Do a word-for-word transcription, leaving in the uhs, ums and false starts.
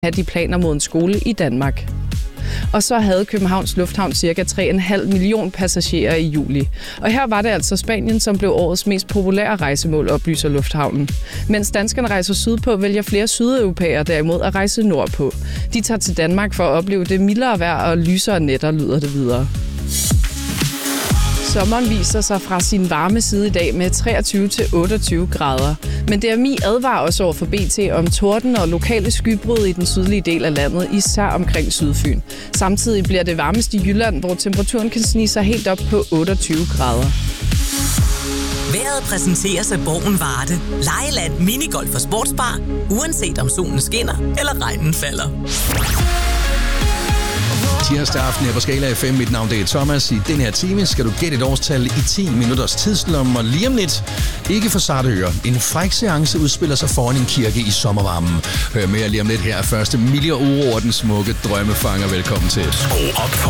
have de planer mod en skole i Danmark. Og så havde Københavns Lufthavn ca. tre komma fem million passagerer i juli. Og her var det altså Spanien, som blev årets mest populære rejsemål, oplyser Lufthavnen. Mens danskerne rejser sydpå, vælger flere sydeuropæere derimod at rejse nordpå. De tager til Danmark for at opleve det mildere vejr og lysere nætter, lyder det videre. Sommeren viser sig fra sin varme side i dag med treogtyve til otteogtyve grader. Men D M I advarer også over for B T om torden og lokale skybrud i den sydlige del af landet, især omkring Sydfyn. Samtidig bliver det varmest i Jylland, hvor temperaturen kan snige sig helt op på otteogtyve grader. Vejret præsenteres af Borgen Varde. Lejeland, minigolf og sportsbar. Uanset om solen skinner eller regnen falder. Tirsdag aften her på Skala F M. Mit navn det er Thomas. I den her time skal du gætte et årstal i ti minutters tidslomme, og lige om lidt, ikke for sarte ører. En fræk seance udspiller sig foran en kirke i sommervarmen. Hør mere lige om lidt her. Første Millie og Uro og den smukke drømmefanger. Velkommen til. Skru op for